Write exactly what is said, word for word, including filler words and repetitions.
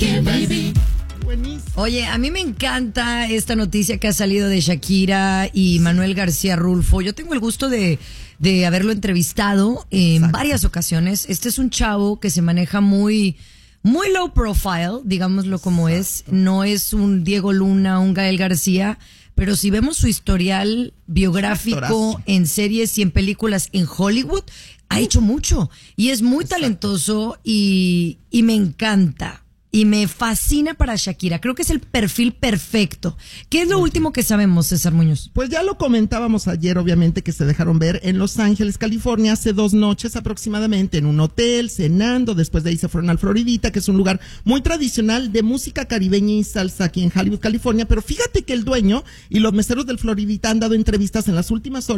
it, baby. Buenísimo. Oye, a mí me encanta esta noticia que ha salido de Shakira y Manuel García Rulfo. Yo tengo el gusto de, de haberlo entrevistado en Exacto. varias ocasiones. Este es un chavo que se maneja muy, muy low profile, digámoslo como es. No es un Diego Luna, un Gael García, pero si vemos su historial biográfico Actorazo. en series y en películas en Hollywood, ha hecho mucho y es muy Exacto. talentoso y, y me encanta. Y me fascina para Shakira. Creo que es el perfil perfecto. ¿Qué es lo último que sabemos, César Muñoz? Pues ya lo comentábamos ayer, obviamente, que se dejaron ver en Los Ángeles, California, hace dos noches aproximadamente, en un hotel, cenando. Después de ahí se fueron al Floridita, que es un lugar muy tradicional de música caribeña y salsa aquí en Hollywood, California. Pero fíjate que el dueño y los meseros del Floridita han dado entrevistas en las últimas horas